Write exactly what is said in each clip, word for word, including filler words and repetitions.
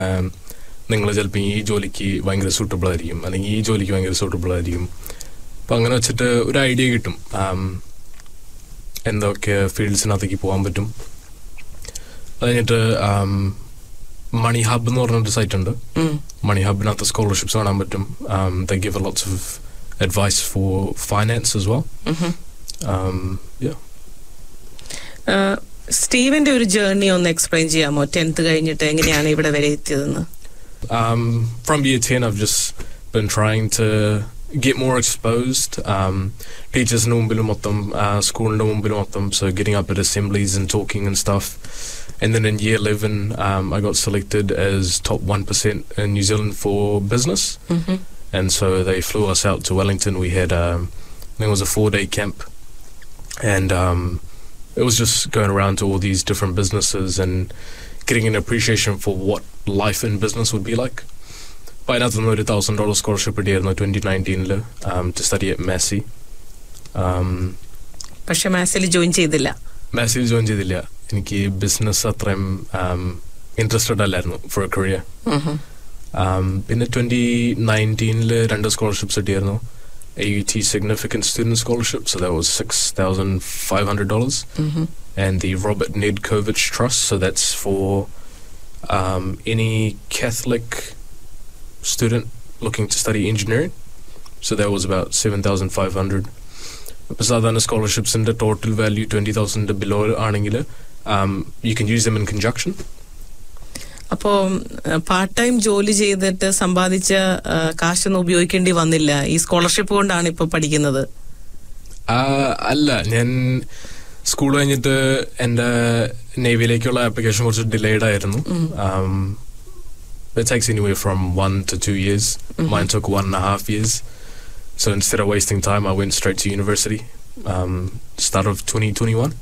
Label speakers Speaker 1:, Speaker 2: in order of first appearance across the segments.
Speaker 1: നിങ്ങൾ ചിലപ്പോൾ ഈ ജോലിക്ക് ഭയങ്കര സൂട്ടബിൾ ആയിരിക്കും, അല്ലെങ്കിൽ ഈ ജോലിക്ക് ഭയങ്കര സൂട്ടബിൾ ആയിരിക്കും. അപ്പം അങ്ങനെ വെച്ചിട്ട് ഒരു ഐഡിയ കിട്ടും എന്തൊക്കെ ഫീൽഡ്സിനകത്തേക്ക് പോകാൻ പറ്റും. അത് കഴിഞ്ഞിട്ട് മണി ഹബ് എന്ന് പറഞ്ഞൊരു സൈറ്റ് ഉണ്ട്. മണി ഹബിനകത്ത് സ്കോളർഷിപ്സ് കാണാൻ പറ്റും. ദേ give lots of advice for finance as well.
Speaker 2: സ്റ്റീവന്റെ ഒരു ജേർണി ഒന്ന് എക്സ്പ്ലെയിൻ ചെയ്യാമോ? ടെൻത്ത് കഴിഞ്ഞിട്ട് എങ്ങനെയാണ് ഇവിടെ വരെ എത്തിയതെന്ന്?
Speaker 1: Um, from year ten, I've just been trying to get more exposed. Um, teachers no mumbilu mottam, school no mumbilu mottam, so getting up at assemblies and talking and stuff. And then in year eleven, um, I got selected as top one percent in New Zealand for business.
Speaker 2: Mm-hmm.
Speaker 1: And so they flew us out to Wellington. We had, um, I think it was a four-day camp. And um, it was just going around to all these different businesses and getting an appreciation for what life in business would be like. By another one thousand dollars scholarship a year in twenty nineteen um, to study at Massey. Um,
Speaker 2: പക്ഷെ മാസിൽ join ചെയ്തില്ല.
Speaker 1: മാസിൽ join ചെയ്തില്ല. എനിക്ക് business അത്രയും interested അല്ലായിരുന്നു four A career. പിന്നെ twenty നയൻറ്റീനിൽ രണ്ട് scholarships കിട്ടിയായിരുന്നു. A U T Significant Student Scholarship, so that was six thousand five hundred dollars.
Speaker 2: Mm-hmm.
Speaker 1: And the Robert Nedkovich Trust, so that's for um, any Catholic student looking to study engineering. So that was about seven thousand five hundred. Besides scholarships in the total value twenty thousand below aanengile, um, you can use them in conjunction.
Speaker 2: അപ്പോൾ part time ജോലി ചെയ്തിട്ട് സമ്പാദിച്ച കാശൊന്നും ഉപയോഗിക്കേണ്ടി വന്നില്ല, ഈ scholarship കൊണ്ടാണ് ഇപ്പൊ പഠിക്കുന്നത്?
Speaker 1: അല്ല, ഞാൻ സ്കൂൾ കഴിഞ്ഞിട്ട് എൻ്റെ നേവിയിലേക്കുള്ള ആപ്ലിക്കേഷൻ കുറച്ച് ഡിലേഡ് ആയിരുന്നു. It takes anywhere from one to two years. Mm-hmm. Mine took one and a half years. So instead of wasting time, I went straight to university, um, start of twenty twenty-one.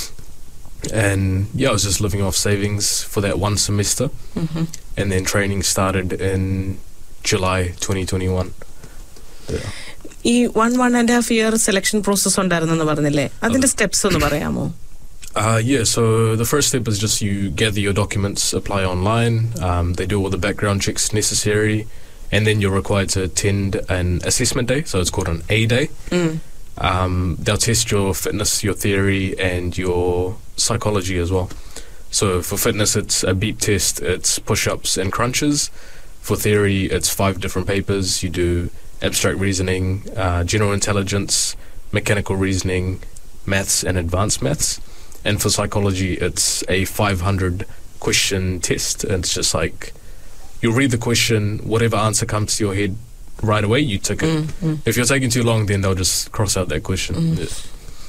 Speaker 1: And yeah, I was just living off savings for that one semester.
Speaker 2: Mm-hmm.
Speaker 1: And then training started in July twenty twenty-one. Yeah.
Speaker 2: ഈ one one and half year selection process ഉണ്ടായിരുന്നെന്ന് പറഞ്ഞില്ലേ, അതിന്റെ steps ഒന്ന് പറയാമോ?
Speaker 1: Uh, yeah, so the first step is just you gather your documents, apply online, um, they do all the background checks necessary, and then you're required to attend an assessment day, so it's called an A day.
Speaker 2: Mm.
Speaker 1: Um, they'll test your fitness, your theory, and your psychology as well. So for fitness, it's a beep test, it's push-ups and crunches. For theory, it's five different papers. You do abstract reasoning, uh, general intelligence, mechanical reasoning, maths, and advanced maths. And for psychology, it's a five hundred question test. It's just like, you read the question, whatever answer comes to your head right away, you took it.
Speaker 2: Mm-hmm.
Speaker 1: If you're taking too long, then they'll just cross out that question.
Speaker 2: Mm-hmm.
Speaker 1: Yeah.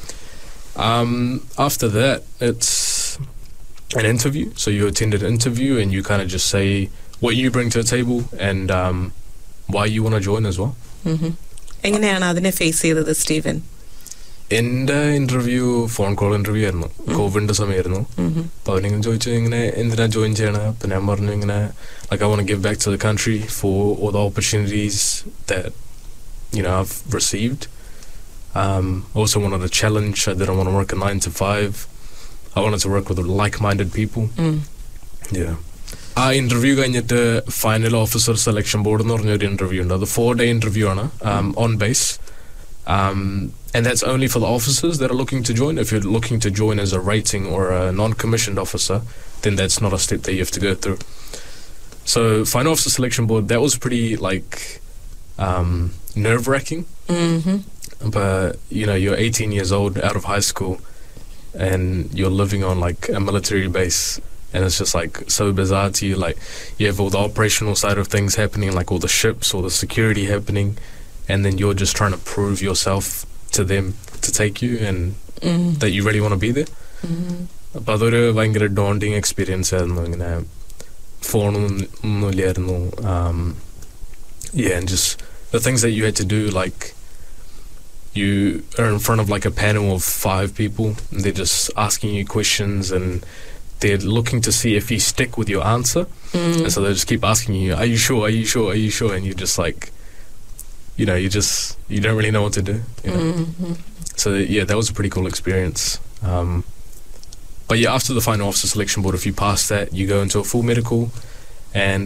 Speaker 1: Um, after that, it's an interview. So you attend an interview and you kind of just say what you bring to the table and um, why you want to join as well.
Speaker 2: എങ്ങനെയാണ് അതിനെ face ചെയ്തത് Steven?
Speaker 1: എൻ്റെ interview phone call interview ആയിരുന്നു, കോവിഡിന്റെ സമയമായിരുന്നു. അപ്പൊ അവനിങ്ങനെ ചോദിച്ചു ഇങ്ങനെ എന്തിനാ ജോയിൻ ചെയ്യണേ. അപ്പൊ ഞാൻ പറഞ്ഞു ഇങ്ങനെ like I want to give back to the country for all the opportunities that you know I've received. Um, also wanted a challenge. I didn't want to work a nine to five. I wanted to work with like-minded people.
Speaker 2: Mm.
Speaker 1: Yeah. ആ interview കഴിഞ്ഞിട്ട് final officer selection board എന്ന് പറഞ്ഞൊരു interview ഉണ്ട്. അത് four day interview ആണ്, on base. Um, and that's only for the officers that are looking to join. If you're looking to join as a rating or a non-commissioned officer, then that's not a step that you have to go through. So final officer selection board, that was pretty like um, nerve-wracking.
Speaker 2: Mm-hmm.
Speaker 1: But you know, you're eighteen years old, out of high school, and you're living on like a military base, and it's just like so bizarre to you. Like you have all the operational side of things happening, like all the ships, all the security happening, and then you're just trying to prove yourself to them to take you and
Speaker 2: mm.
Speaker 1: that you really want to be there.
Speaker 2: Mm-hmm.
Speaker 1: അതൊരു ഭയങ്കര daunting experience ആയിരുന്നു. ഇങ്ങനെ ഫോണൊന്നും ഇല്ലായിരുന്നു. Yeah, and just the things that you had to do, like you are in front of like a panel of five people and they're just asking you questions and they're looking to see if you stick with your answer.
Speaker 2: Mm.
Speaker 1: And so they just keep asking you, are you sure, are you sure, are you sure? And you're just like, you know, you just, you don't really know what to do, you know.
Speaker 2: Mm-hmm.
Speaker 1: So yeah, that was a pretty cool experience. Um, but yeah, after the final officer selection board, if you pass that, you go into a full medical, and